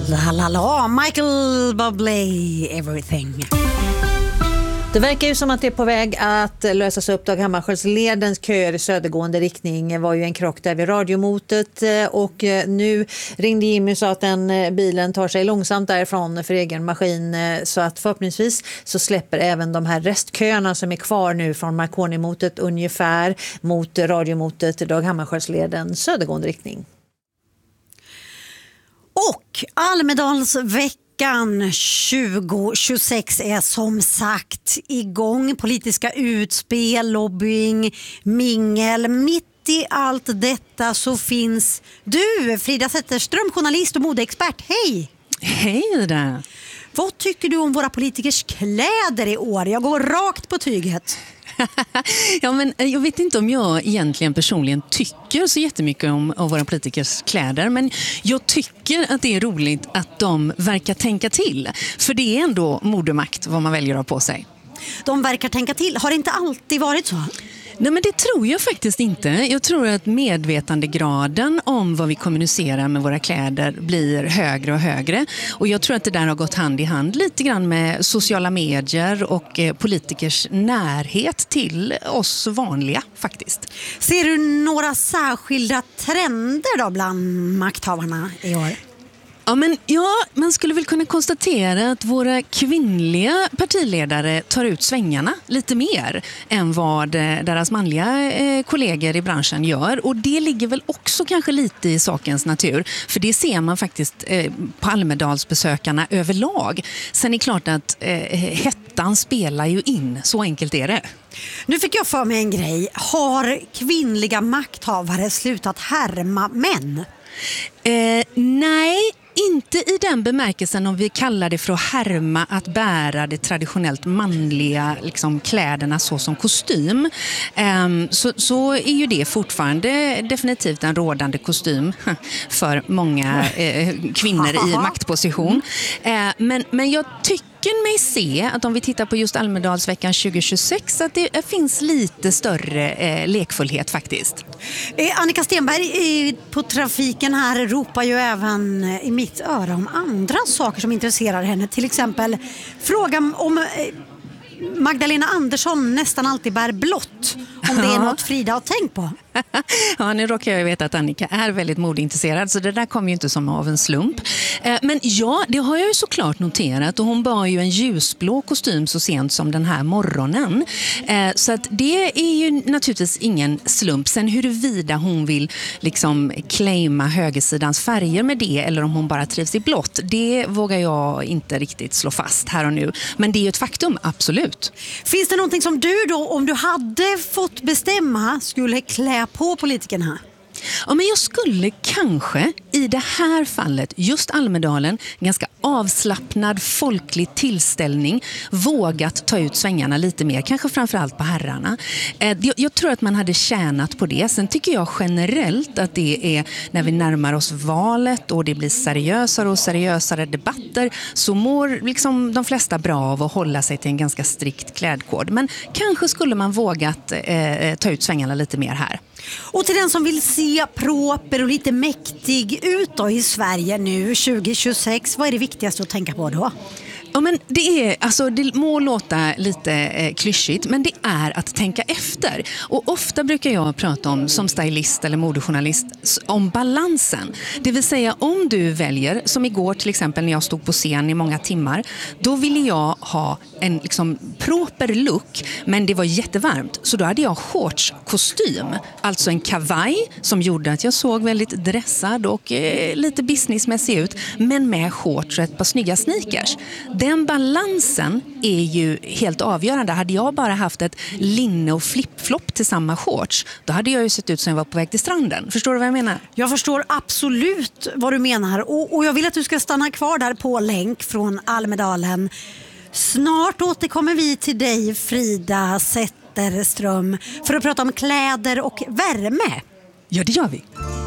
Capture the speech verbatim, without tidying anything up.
La la la, Michael Bublé, Everything. Det verkar ju som att det är på väg att lösas upp. Dag Hammarskjöldsledens köer i södergående riktning var ju en krock där vid radiomotet, och nu ringde Jimmy och sa att den bilen tar sig långsamt därifrån för egen maskin, så att förhoppningsvis så släpper även de här restköerna som är kvar nu från Marconi-motet ungefär mot radiomotet Dag Hammarskjöldsledens södergående riktning. Och Almedalsveckan tjugo tjugosex är som sagt igång. Politiska utspel, lobbying, mingel. Mitt i allt detta så finns du, Frida Zetterström, journalist och modeexpert. Hej! Hej Ida! Vad tycker du om våra politikers kläder i år? Jag går rakt på tyget. Ja, men jag vet inte om jag egentligen personligen tycker så jättemycket om, om våra politikers kläder, men jag tycker att det är roligt att de verkar tänka till, för det är ändå modemakt vad man väljer att ha på sig. De verkar tänka till. Har det inte alltid varit så? Nej, men det tror jag faktiskt inte. Jag tror att medvetandegraden om vad vi kommunicerar med våra kläder blir högre och högre. Och jag tror att det där har gått hand i hand lite grann med sociala medier och eh, politikers närhet till oss vanliga faktiskt. Ser du några särskilda trender då bland makthavarna i år? Ja, men ja, man skulle väl kunna konstatera att våra kvinnliga partiledare tar ut svängarna lite mer än vad deras manliga eh, kollegor i branschen gör. Och det ligger väl också kanske lite i sakens natur. För det ser man faktiskt eh, på Almedalsbesökarna överlag. Sen är det klart att eh, hettan spelar ju in, så enkelt är det. Nu fick jag för mig en grej. Har kvinnliga makthavare slutat härma män? Eh, nej, inte i den bemärkelsen om vi kallar det för att härma att bära det traditionellt manliga liksom, kläderna så som kostym. Eh, så, så är ju det fortfarande definitivt en rådande kostym för många eh, kvinnor i maktposition. Eh, men, men jag tycker mig se att om vi tittar på just Almedalsveckan tjugo tjugosex att det finns lite större eh, lekfullhet faktiskt. Eh, Annika Stenberg eh, på trafiken här ropar ju även eh, i mitt öra om andra saker som intresserar henne. Till exempel frågan om eh, Magdalena Andersson nästan alltid bär blått. Om det är något Frida har tänkt på. Ja, nu råkar jag veta att Annika är väldigt modeintresserad, så det där kommer ju inte som av en slump. Men ja, det har jag ju såklart noterat, och hon bar ju en ljusblå kostym så sent som den här morgonen. Så att det är ju naturligtvis ingen slump. Sen huruvida hon vill liksom claima högersidans färger med det eller om hon bara trivs i blått, det vågar jag inte riktigt slå fast här och nu. Men det är ju ett faktum, absolut. Finns det någonting som du då, om du hade fått bestämma, skulle klä på politikerna? Ja, men jag skulle kanske i det här fallet, just Almedalen, ganska avslappnad folklig tillställning, vågat ta ut svängarna lite mer, kanske framförallt på herrarna. Jag, jag tror att man hade tjänat på det. Sen tycker jag generellt att det är när vi närmar oss valet och det blir seriösare och seriösare debatter, så mår liksom de flesta bra av att hålla sig till en ganska strikt klädkod. Men kanske skulle man vågat eh, ta ut svängarna lite mer här. Och till den som vill se proper och lite mäktig ut då i Sverige nu tjugo tjugosex, vad är det viktigaste att tänka på då? Ja, men det är, alltså det må låta lite eh, klyschigt, men det är att tänka efter. Och ofta brukar jag prata om, som stylist eller modejournalist, om balansen. Det vill säga, om du väljer, som igår till exempel när jag stod på scen i många timmar, då ville jag ha en liksom proper look, men det var jättevarmt. Så då hade jag shortskostym, alltså en kavaj som gjorde att jag såg väldigt dressad och eh, lite businessmässig ut, men med shorts och ett par snygga sneakers. Den balansen är ju helt avgörande. Hade jag bara haft ett linne och flip-flop till samma shorts, då hade jag ju sett ut som jag var på väg till stranden. Förstår du vad jag menar? Jag förstår absolut vad du menar. Och, och jag vill att du ska stanna kvar där på länk från Almedalen. Snart återkommer vi till dig, Frida Zetterström, för att prata om kläder och värme. Ja, det gör vi.